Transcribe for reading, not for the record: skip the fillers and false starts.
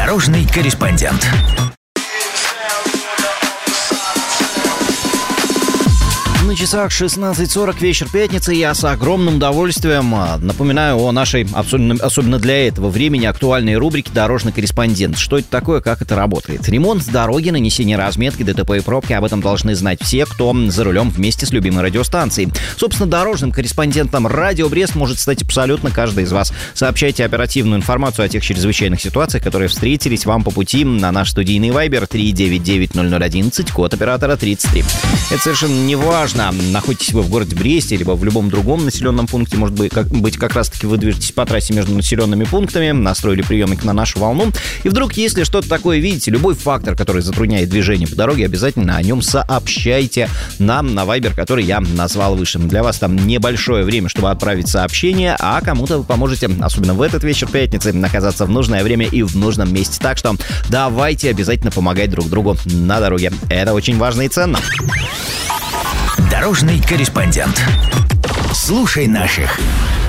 Дорожный корреспондент. На часах 16:40, вечер пятницы. Я с огромным удовольствием напоминаю о нашей, особенно для этого времени, актуальной рубрике «Дорожный корреспондент». Что это такое, как это работает? Ремонт дороги, нанесение разметки, ДТП и пробки. Об этом должны знать все, кто за рулем вместе с любимой радиостанцией. Собственно, дорожным корреспондентом «Радио Брест» может стать абсолютно каждый из вас. Сообщайте оперативную информацию о тех чрезвычайных ситуациях, которые встретились вам по пути на наш студийный вайбер 3990011, код оператора 33. Это совершенно не важно. Находитесь вы в городе Бресте, либо в любом другом населенном пункте. Может быть, как раз-таки вы движетесь по трассе между населенными пунктами, настроили приемник на нашу волну. И вдруг, если что-то такое видите, любой фактор, который затрудняет движение по дороге, обязательно о нем сообщайте нам на вайбер, который я назвал выше. Для вас там небольшое время, чтобы отправить сообщение, а кому-то вы поможете, особенно в этот вечер пятницы, оказаться в нужное время и в нужном месте. Так что давайте обязательно помогать друг другу на дороге. Это очень важно и ценно. Дорожный корреспондент. Слушай наших.